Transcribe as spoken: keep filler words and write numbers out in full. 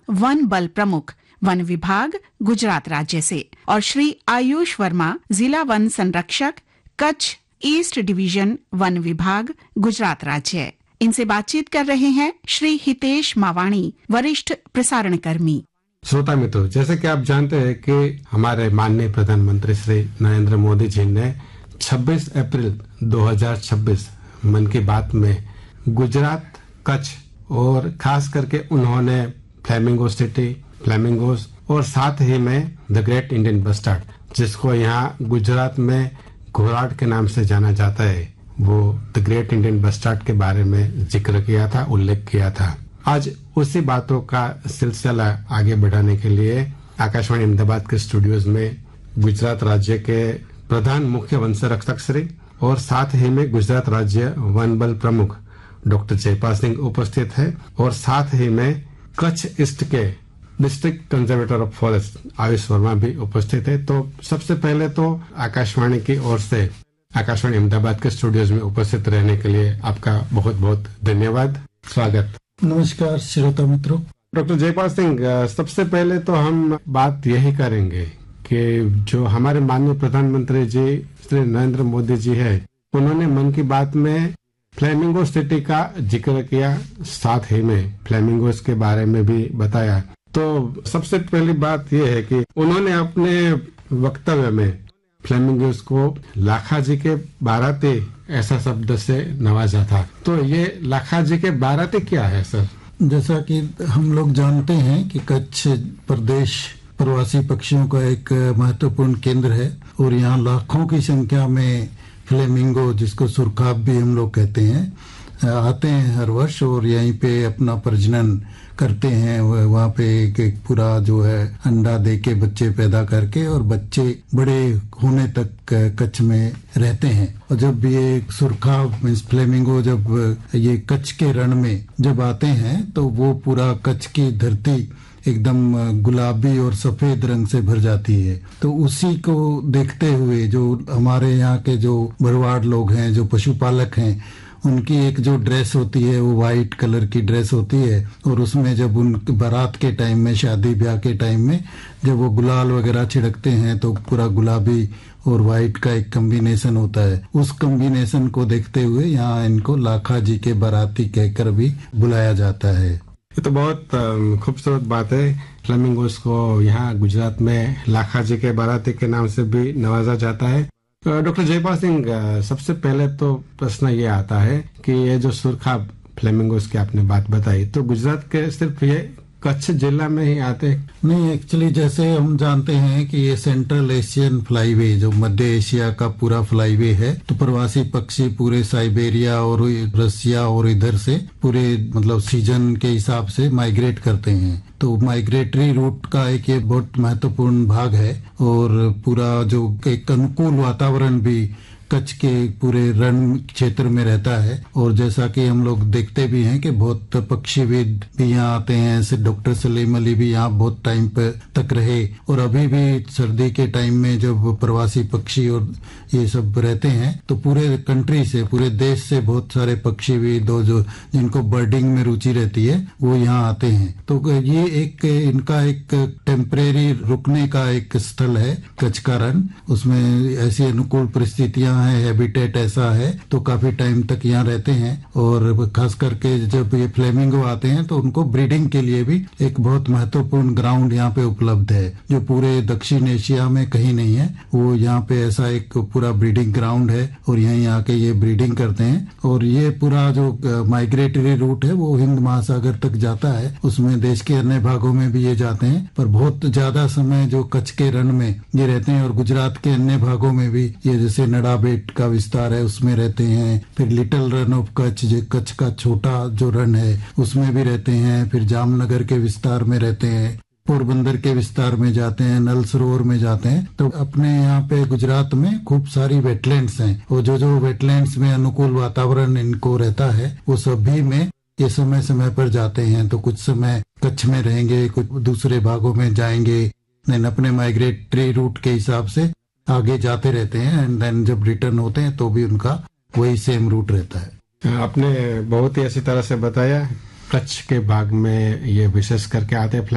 One बल प्रमुख, one विभाग, गुजरात राज्य से, और श्री आयुष वर्मा, जिला वन संरक्षक, कच्छ ईस्ट डिवीजन, वन विभाग, गुजरात राज्य। इनसे बातचीत कर रहे हैं श्री हितेश मावाणी, वरिष्ठ प्रसारण कर्मी। श्रोता मित्रों, जैसे कि आप जानते हैं कि हमारे माननीय प्रधानमंत्री श्री नरेंद्र मोदी जी ने छब्बीस अप्रैल दो हज़ार छब्बीस मन की बात में गुजरात, कच्छ और खास करके उन्होंने फ्लेमिंगो सिटी, फ्लेमिंगोस और साथ ही में द ग्रेट इंडियन बस्टर्ड, जिसको यहाँ गुजरात में घोराड के नाम से जाना जाता है, वो द ग्रेट इंडियन बस्टर्ड के बारे में जिक्र किया था, उल्लेख किया था। आज उसी बातों का सिलसिला आगे बढ़ाने के लिए आकाशवाणी अहमदाबाद के स्टूडियोज में गुजरात राज्य के प्रधान मुख्य वन संरक्षक श्री और साथ ही में गुजरात राज्य वन बल प्रमुख डॉक्टर जयपाल सिंह उपस्थित है, और साथ ही में कच्छ ईस्ट के district conservator of forest Ayush Verma भी उपस्थित है। तो सबसे पहले तो आकाशवाणी की ओर से आकाशवाणी अहमदाबाद के स्टूडियोज में उपस्थित रहने के लिए आपका बहुत बहुत धन्यवाद, स्वागत। नमस्कार श्रोता मित्रों। डॉक्टर जयपाल सिंह, सबसे पहले तो हम बात यही करेंगे कि जो हमारे माननीय प्रधानमंत्री जी श्री नरेंद्र मोदी जी है, उन्होंने मन की बात में फ्लेमिंगो सिटी का जिक्र किया, साथ ही में फ्लेमिंगोस के बारे में भी बताया। तो सबसे पहली बात यह है कि उन्होंने अपने वक्तव्य में फ्लेमिंगोस को लाखाजी के बाराती ऐसा शब्द से नवाजा था। तो ये लाखाजी के बाराती क्या है सर? जैसा कि हम लोग जानते हैं कि कच्छ प्रदेश प्रवासी पक्षियों का एक महत्वपूर्ण केंद्र है और यहाँ लाखों की संख्या में फ्लेमिंगो, जिसको सुरखाब भी हम लोग कहते हैं, आते हैं हर वर्ष और यहीं पे अपना प्रजनन करते हैं। वहाँ पे एक, एक पूरा जो है अंडा दे के बच्चे पैदा करके और बच्चे बड़े होने तक कच्छ में रहते हैं। और जब ये सुरखाब मीन्स फ्लेमिंगो जब ये कच्छ के रण में जब आते हैं तो वो पूरा कच्छ की धरती एकदम गुलाबी और सफेद रंग से भर जाती है। तो उसी को देखते हुए जो हमारे यहाँ के जो भरवाड़ लोग हैं, जो पशुपालक हैं, उनकी एक जो ड्रेस होती है वो वाइट कलर की ड्रेस होती है, और उसमें जब उन बारात के टाइम में, शादी ब्याह के टाइम में जब वो गुलाल वगैरह छिड़कते हैं तो पूरा गुलाबी और वाइट का एक कॉम्बिनेशन होता है। उस कॉम्बिनेशन को देखते हुए यहाँ इनको लाखाजी के बाराती कहकर भी बुलाया जाता है। ये तो बहुत खूबसूरत बात है। फ्लेमिंगोस को यहाँ गुजरात में लाखाजी के बाराती के नाम से भी नवाजा जाता है। डॉक्टर जयपाल सिंह, सबसे पहले तो प्रश्न ये आता है कि ये जो सुरखाब फ्लेमिंगोस की आपने बात बताई, तो गुजरात के सिर्फ ये कच्छ जिला में ही आते? नहीं, एक्चुअली जैसे हम जानते हैं कि ये सेंट्रल एशियन फ्लाईवे, जो मध्य एशिया का पूरा फ्लाईवे है, तो प्रवासी पक्षी पूरे साइबेरिया और रसिया और इधर से पूरे मतलब सीजन के हिसाब से माइग्रेट करते हैं। तो माइग्रेटरी रूट का एक ये बहुत महत्वपूर्ण भाग है, और पूरा जो एक अनुकूल वातावरण भी कच्छ के पूरे रण क्षेत्र में रहता है। और जैसा कि हम लोग देखते भी हैं कि बहुत पक्षीविद भी यहाँ आते हैं, ऐसे डॉक्टर सलीम अली भी यहाँ बहुत टाइम पे तक रहे, और अभी भी सर्दी के टाइम में जब प्रवासी पक्षी और ये सब रहते हैं तो पूरे कंट्री से, पूरे देश से बहुत सारे पक्षीविद और जो जिनको बर्डिंग में रुचि रहती है वो यहाँ आते हैं। तो ये एक इनका एक टेम्परेरी रुकने का एक स्थल है कच्छ का रण। उसमें ऐसी अनुकूल परिस्थितियां है, हैबिटेट ऐसा है, तो काफी टाइम तक यहाँ रहते हैं। और खास करके जब ये फ्लेमिंगो आते हैं तो उनको ब्रीडिंग के लिए भी एक बहुत महत्वपूर्ण ग्राउंड यहाँ पे उपलब्ध है, जो पूरे दक्षिण एशिया में कहीं नहीं है। वो यहाँ पे ऐसा एक पूरा ब्रीडिंग ग्राउंड है और यहीं आके ये ब्रीडिंग करते हैं। और ये पूरा जो माइग्रेटरी रूट है वो हिंद महासागर तक जाता है, उसमें देश के अन्य भागों में भी ये जाते हैं, पर बहुत ज्यादा समय जो कच्छ के रण में ये रहते हैं। और गुजरात के अन्य भागों में भी ये जैसे नड़ाबेट का विस्तार है उसमें रहते हैं, फिर लिटिल रन ऑफ कच्छ जो कच्छ का छोटा जो रन है उसमें भी रहते हैं, फिर जामनगर के विस्तार में रहते हैं, पोरबंदर के विस्तार में जाते हैं, नल सरोवर में जाते हैं। तो अपने यहाँ पे गुजरात में खूब सारी वेटलैंड्स हैं, और जो जो वेटलैंड्स में अनुकूल वातावरण इनको रहता है वो सभी में ये समय समय पर जाते हैं। तो कुछ समय कच्छ में रहेंगे, कुछ दूसरे भागों में जाएंगे, देन अपने माइग्रेटरी रूट के हिसाब से आगे जाते रहते हैं, एंड देन जब रिटर्न होते हैं तो भी उनका वही सेम रूट रहता है। आपने बहुत ही अच्छी तरह से बताया, कच्छ के भाग में ये विशेष करके आते हैं।